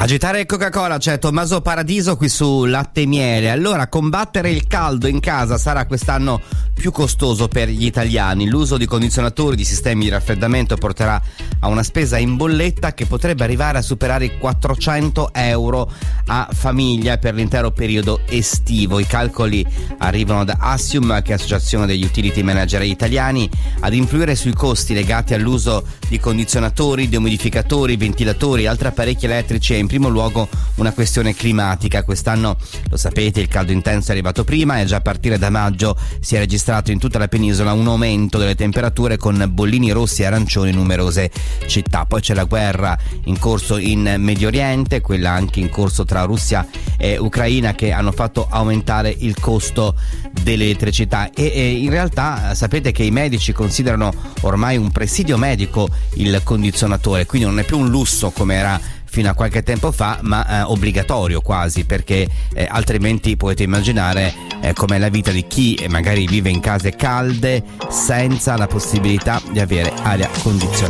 Agitare il Coca-Cola, c'è Tommaso Paradiso qui su Latte e Miele. Allora, combattere il caldo in casa sarà quest'anno più costoso per gli italiani. L'uso di condizionatori, di sistemi di raffreddamento porterà a una spesa in bolletta che potrebbe arrivare a superare i 400 euro a famiglia per l'intero periodo estivo. I calcoli arrivano da Assium, che è Associazione degli Utility Manager italiani. Ad influire sui costi legati all'uso di condizionatori, dehumidificatori, ventilatori e altri apparecchi elettrici è in primo luogo una questione climatica. Quest'anno, lo sapete, il caldo intenso è arrivato prima e già a partire da maggio si è registrato in tutta la penisola un aumento delle temperature con bollini rossi e arancioni in numerose città. Poi c'è la guerra in corso in Medio Oriente, quella anche in corso tra Russia e Ucraina, che hanno fatto aumentare il costo dell'elettricità e in realtà sapete che i medici considerano ormai un presidio medico il condizionatore, quindi non è più un lusso come era fino a qualche tempo fa, ma obbligatorio quasi, perché altrimenti potete immaginare com'è la vita di chi magari vive in case calde senza la possibilità di avere aria condizionata.